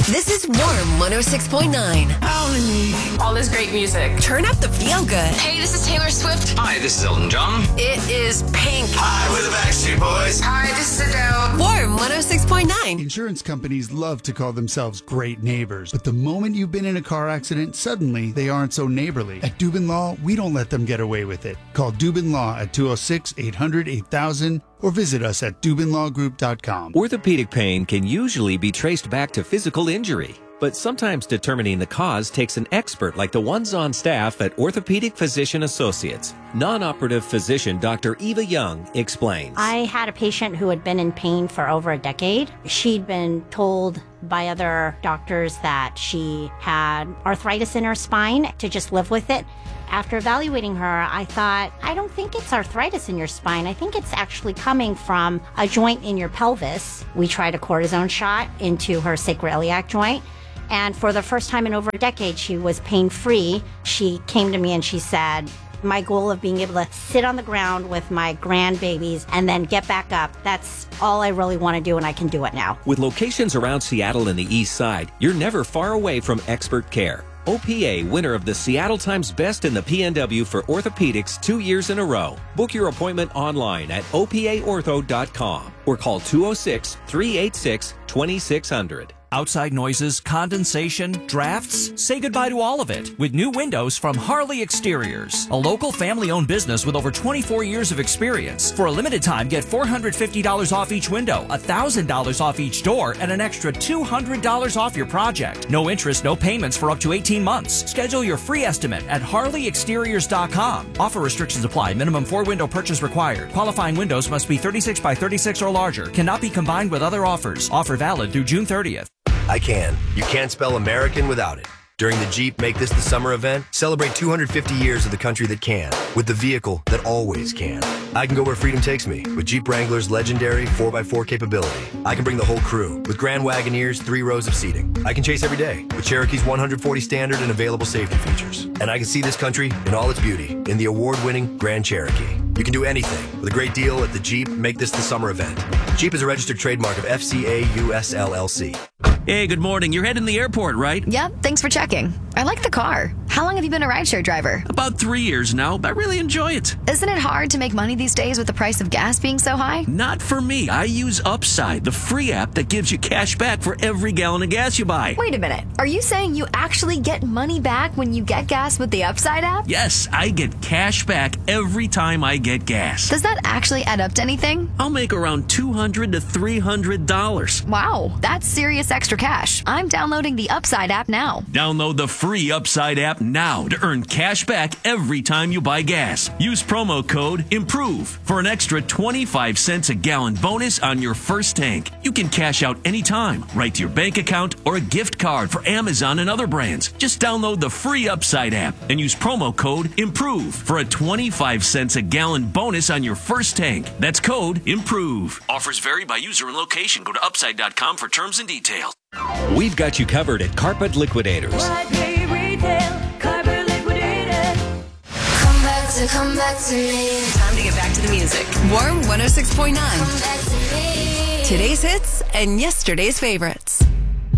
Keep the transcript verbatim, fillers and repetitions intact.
This is Warm one oh six point nine. All this great music. Turn up the feel good. Hey, this is Taylor Swift. Hi, this is Elton John. It is Pink. Hi, we're the Backstreet Boys. Hi, this is Adele. Warm one oh six point nine. Insurance companies love to call themselves great neighbors, but the moment you've been in a car accident, suddenly they aren't so neighborly. At Dubin Law, we don't let them get away with it. Call Dubin Law at two oh six, eight hundred, eight thousand or visit us at dubin law group dot com. Orthopedic pain can usually be traced back to physical injury, but sometimes determining the cause takes an expert like the ones on staff at Orthopedic Physician Associates. Non-operative physician Doctor Eva Young explains. I had a patient who had been in pain for over a decade. She'd been told by other doctors that she had arthritis in her spine, to just live with it. After evaluating her, I thought, I don't think it's arthritis in your spine. I think it's actually coming from a joint in your pelvis. We tried a cortisone shot into her sacroiliac joint. And for the first time in over a decade, she was pain-free. She came to me and she said, my goal of being able to sit on the ground with my grandbabies and then get back up, that's all I really want to do, and I can do it now. With locations around Seattle and the East Side, you're never far away from expert care. O P A, winner of the Seattle Times Best in the P N W for orthopedics two years in a row. Book your appointment online at O P A ortho dot com or call two oh six, three eight six, two six zero zero. Outside noises, condensation, drafts? Say goodbye to all of it with new windows from Harley Exteriors, a local family-owned business with over twenty-four years of experience. For a limited time, get four hundred fifty dollars off each window, one thousand dollars off each door, and an extra two hundred dollars off your project. No interest, no payments for up to eighteen months. Schedule your free estimate at harley exteriors dot com. Offer restrictions apply. Minimum four-window purchase required. Qualifying windows must be thirty-six by thirty-six or larger. Cannot be combined with other offers. Offer valid through June thirtieth. I can. You can't spell American without it. During the Jeep Make This the Summer event, celebrate two hundred fifty years of the country that can, with the vehicle that always can. I can go where freedom takes me with Jeep Wrangler's legendary four by four capability. I can bring the whole crew with Grand Wagoneer's three rows of seating. I can chase every day with Cherokee's one hundred forty standard and available safety features. And I can see this country in all its beauty in the award-winning Grand Cherokee. You can do anything with a great deal at the Jeep Make This the Summer event. Jeep is a registered trademark of F C A U S L L C. Hey, good morning. You're heading to the airport, right? Yep, thanks for checking. I like the car. How long have you been a rideshare driver? About three years now, but I really enjoy it. Isn't it hard to make money these days with the price of gas being so high? Not for me. I use Upside, the free app that gives you cash back for every gallon of gas you buy. Wait a minute. Are you saying you actually get money back when you get gas with the Upside app? Yes, I get cash back every time I get gas. Does that actually add up to anything? I'll make around two hundred to three hundred dollars. Wow, that's serious extra cash. I'm downloading the Upside app now. Download the free Upside app now to earn cash back every time you buy gas. Use promo code IMPROVE for an extra twenty-five cents a gallon bonus on your first tank. You can cash out anytime, right to your bank account or a gift card for Amazon and other brands. Just download the free Upside app and use promo code IMPROVE for a twenty-five cents a gallon bonus on your first tank. That's code IMPROVE. Offers vary by user and location. Go to upside dot com for terms and details. We've got you covered at Carpet Liquidators. Come back to me. Time to get back to the music. Warm one oh six point nine. Today's hits and yesterday's favorites.